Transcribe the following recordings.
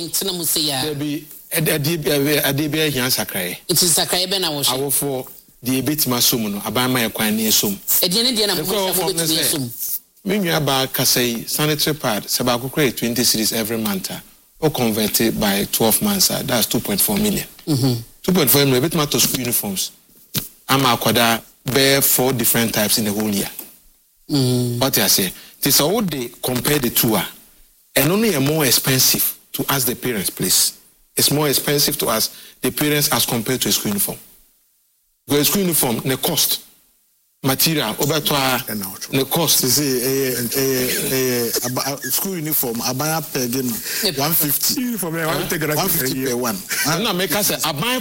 tena mu say ya be adebia hian sakrae it is sakrae be na wo hye awofo de betima som no aban ma ekwan ne som ne de na mo betima som menua ba kasai sanitary pad seba kokore 20 cities every month or converted by 12 months that's 2.4 million 2.4 million betima to school uniforms ama akwada bear 4 different types in the whole year what I say this all they compare the two and only more expensive to ask the parents please it's more expensive to ask the parents as compared to a school uniform because school uniform the cost material obeto the cost is school uniform abaya per 150 uniform 150 per one na make us abaya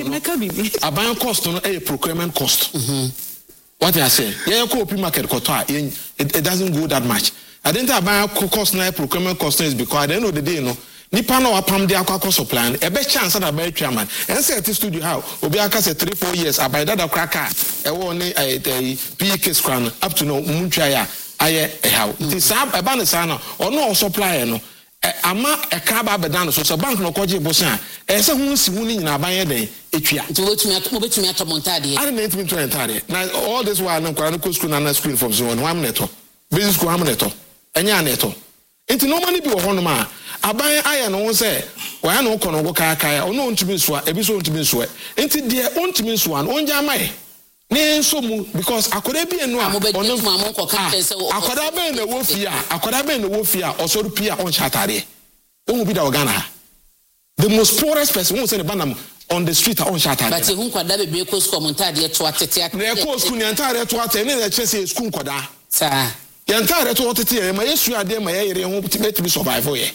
cost no a procurement cost what I say yeah ko open market koto it doesn't go that much I didn't abaya cost na procurement cost is because at the end of the day no nipa na wapam de akwa supply e be chance na be chairman and say at studio how obi aka say 3-4 years abay that kraka e wo ni PK scran up to no muntwa ya aye how this e ba ne sa na ono supply no ama e ka ba bedan so bank no koje bosan e say hu si hu ni nyina ban ye den etwa nti wotumi atomontade I didn't even try entire now all this while na kwara no school na screen from zone 1 minute business school 1 minute enya na eto nti normally bi wo hono ma aban aya no say wa na ukono go kaya ono ntumi nsoa ebi so ntumi nsoa nti de ontumi nsoa no onja mai ne nso mu because akoda bi enu a ono akoda be na wo fia osoro pia on chatare won bi da ogana the most poorest person won say the banam on the street on chatare but hu kwada be ko school montade to atete na ko school ni antare to atete ne na chese school kwada sa yantare to atete ma yesu ade ma yere ho betimi survive ye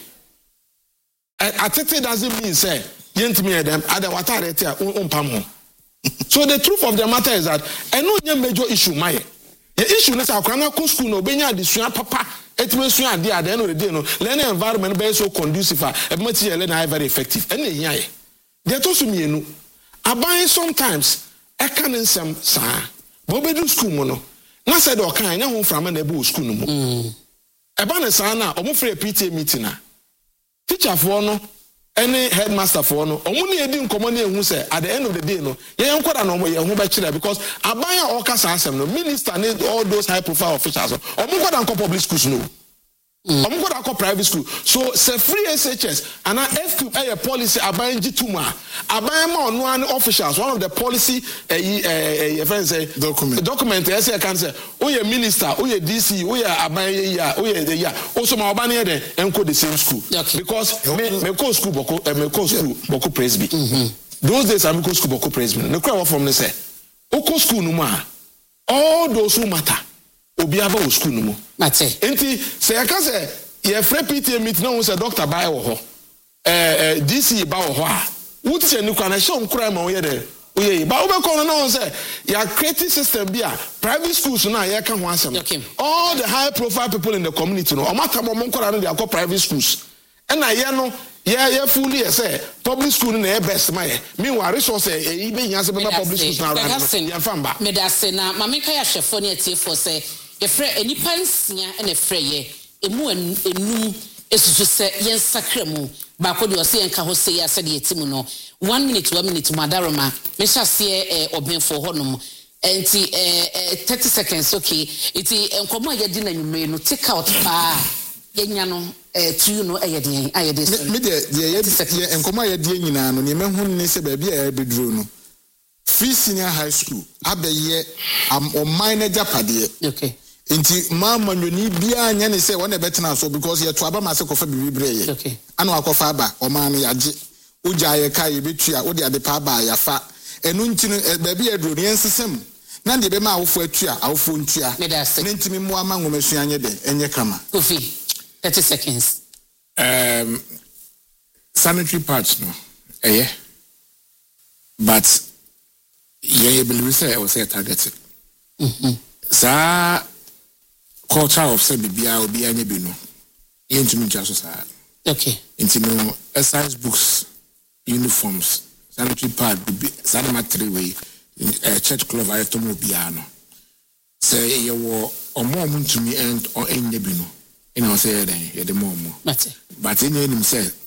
atete doesn't mean say yentimi them ada watare te umpam ho. So the truth of the matter is that I know your major issue my the issue is that akwana ko school no benya adesua papa etime sua ade at the end of the day no learning environment be so conducive e material na very effective and ehia ye they to so mienu aban sometimes e kan nsem sa bo be do school mo no na said o kan nya ho frama na e be school no mo e ba na sa na o mo free PTA meeting na teacher for no any headmaster for no omu na edi nkomo na ehu say at the end of the day no ye nkwada no ye hu be kire because abanya o kasa asem no minister and all those high profile officials omu kwada nko public schools no omu kwada nko private school so say free SHS and FQ a policy abanya gituma abanya ma ono an officials one of the policy friends say document yes you can say o ye minister o ye DC o ye abanya ya o ye ya o so ma obana dey enko the same school because me go school boko presby those days I go school boko presby no cry from me say o go school no ma all those who matter obi aba o school no mo mate enti say aka say ye free PTA meet no say doctor buy wo ho DC ba wo ho a wuti ni kwa na show nkura ma wo ye de oye ba wo be call no say ya creative system bi a private schools na ye ka ho asem all the high profile people in the community no o mata mo nkura no dey akọ private schools and na ye no ye fully say public school na e best ma ye meanwhile resource e be nya se be public schools na around ye famba me da se na mameka ya hwefo na etifo say ye frɛ enipa nsia na frɛ ye emu enum esusu se yen sakremu ba ko de o se enka ho se ya se de yetimu no 1 minute madaroma me sha se obenfo honom enti 30 seconds okay iti enkomo ye di na nwume no take out pa yenya no tu no ayede me de ye enkomo ayede nyina no ne mehu ni se ba bi a beduro no free senior high school abeye o minor japade okay Inti mama nyoni bia nya ne se wona betena so because ye to aba ma se kofa bibibre ye okay ana akofa aba o ma no yaje uja ye kai ye betua wo de ade pa aba ya fa enu nti no ba bia edro ne ensesem na de be ma awofo atua awofo ntua ne ntimi mu ama ngomesua anye de enye kama Kofi 30 seconds sanitary pads no but ye believe say I was say targeted sa culture of say bibia obi anya bi no yentumi ntwa so sa okay into no exercise books uniforms sanitary pad sanitary 3 way church cloth ayetomo bia no say ye wo omo ntumi and or enya bi no ina say ye den ye de mo mate but ina nim say